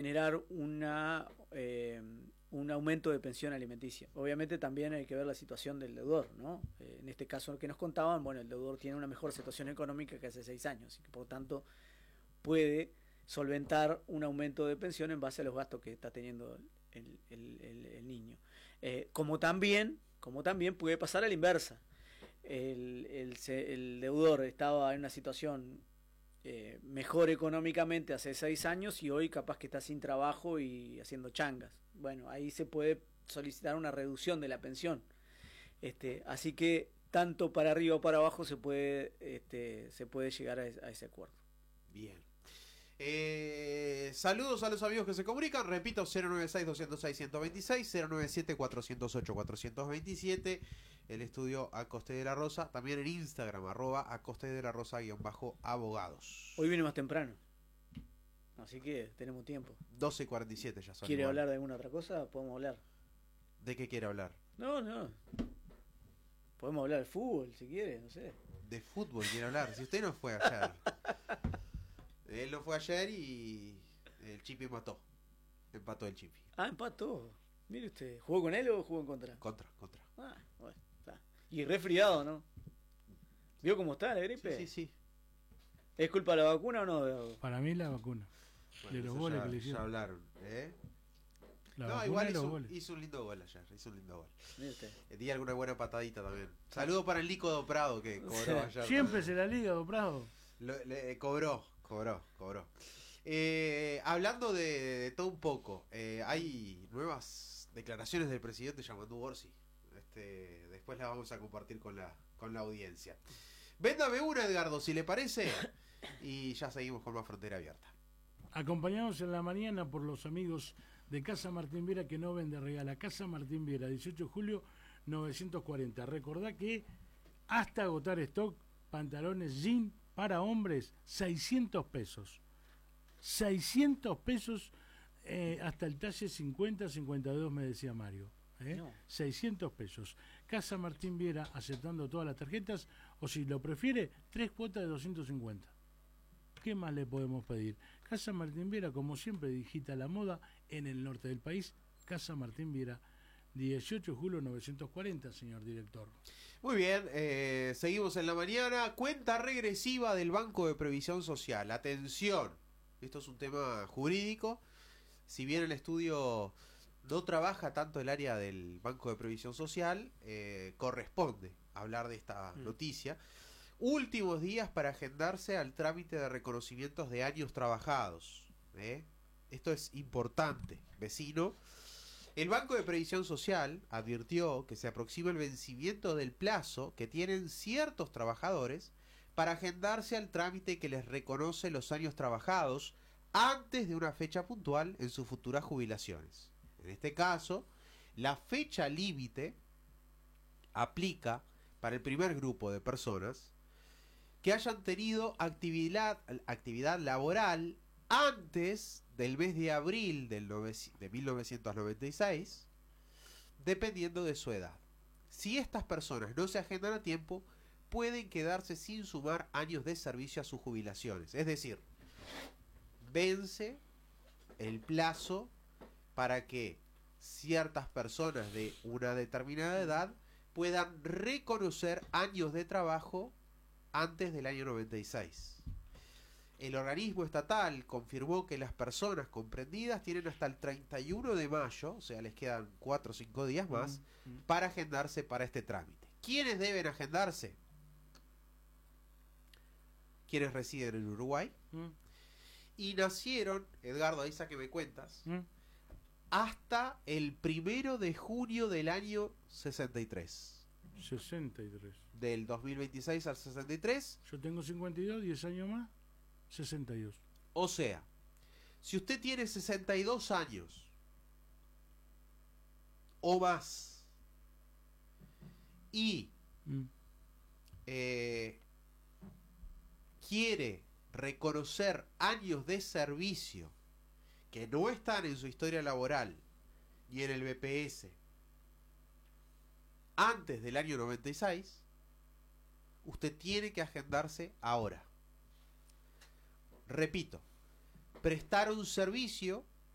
generar un aumento de pensión alimenticia. Obviamente también hay que ver la situación del deudor, ¿no? En este caso que nos contaban, bueno, el deudor tiene una mejor situación económica que hace 6 años y que por tanto puede solventar un aumento de pensión en base a los gastos que está teniendo el niño. Como también puede pasar a la inversa. El deudor estaba en una situación mejor económicamente hace 6 años y hoy capaz que está sin trabajo y haciendo changas. Bueno, ahí se puede solicitar una reducción de la pensión. Así que tanto para arriba o para abajo se puede llegar a ese acuerdo. Bien. Saludos a los amigos que se comunican. Repito, 096-206-126, 097-408-427. El estudio Acosta y de la Rosa. También en Instagram, @Acosta y de la Rosa _abogados. Hoy viene más temprano, así que tenemos tiempo. 12:47 ya son. ¿Quiere igual. hablar de alguna otra cosa? Podemos hablar. ¿De qué quiere hablar? No. Podemos hablar de fútbol, si quiere, no sé. De fútbol quiere hablar. Si usted no fue ayer. Él no fue ayer y el Chipi empató el Chipi. Ah, empató. Mire usted, ¿jugó con él o jugó en contra? Contra. Ah, bueno, está. Y resfriado, ¿no? ¿Vio cómo está la gripe? Sí. ¿Es culpa de la vacuna o no? Para mí la vacuna. Bueno, de los eso goles ya, que le hicieron. ya hablaron, La no, vacuna igual y los goles. hizo un lindo gol ayer. Mire usted. Di alguna buena patadita también. Saludo para el Lico Prado que cobró ayer. Siempre se la liga, Prado. Cobró. Hablando de todo un poco, hay nuevas declaraciones del presidente Yamandu Orsi. Después las vamos a compartir con la audiencia. Véndame una, Edgardo, si le parece. Y ya seguimos con más Frontera Abierta. Acompañados en la mañana por los amigos de Casa Martín Viera que no vende regala. Casa Martín Viera, 18 de julio 940. Recordá que hasta agotar stock, pantalones jean para hombres, 600 pesos. 600 pesos hasta el talle 50-52, me decía Mario. No. 600 pesos. Casa Martín Viera aceptando todas las tarjetas, o si lo prefiere, 3 cuotas de 250. ¿Qué más le podemos pedir? Casa Martín Viera, como siempre, digita la moda en el norte del país. Casa Martín Viera, 18 de julio 940, señor director. Muy bien, seguimos en la mañana. Cuenta regresiva del Banco de Previsión Social. Atención, esto es un tema jurídico. Si bien el estudio no trabaja tanto el área del Banco de Previsión Social, corresponde hablar de esta noticia. Últimos días para agendarse al trámite de reconocimientos de años trabajados. Esto es importante, vecino. El Banco de Previsión Social advirtió que se aproxima el vencimiento del plazo que tienen ciertos trabajadores para agendarse al trámite que les reconoce los años trabajados antes de una fecha puntual en sus futuras jubilaciones. En este caso, la fecha límite aplica para el primer grupo de personas que hayan tenido actividad laboral antes del mes de abril de 1996, dependiendo de su edad. Si estas personas no se agendan a tiempo, pueden quedarse sin sumar años de servicio a sus jubilaciones. Es decir, vence el plazo para que ciertas personas de una determinada edad puedan reconocer años de trabajo antes del año 96. El organismo estatal confirmó que las personas comprendidas tienen hasta el 31 de mayo, o sea, les quedan 4 o 5 días más, para agendarse para este trámite. ¿Quiénes deben agendarse? Quienes residen en Uruguay y nacieron, Edgardo, ahí sáqueme cuentas, hasta el 1 de junio del año 63. 63. Del 2026 al 63. Yo tengo 52, 10 años más, 62. O sea, si usted tiene 62 años o más y quiere reconocer años de servicio que no están en su historia laboral ni en el BPS antes del año 96, usted tiene que agendarse ahora. Repito, prestar un servicio